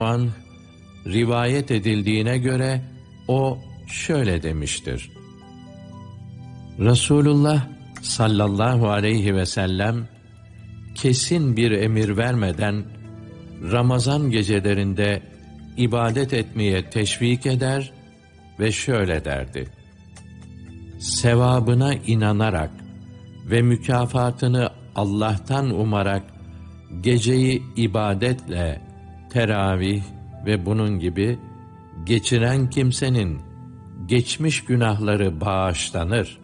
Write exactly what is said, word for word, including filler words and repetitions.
an rivayet edildiğine göre o şöyle demiştir: Resulullah sallallahu aleyhi ve sellem kesin bir emir vermeden Ramazan gecelerinde ibadet etmeye teşvik eder ve şöyle derdi: sevabına inanarak ve mükafatını Allah'tan umarak geceyi ibadetle, teravih ve bunun gibi geçiren kimsenin geçmiş günahları bağışlanır.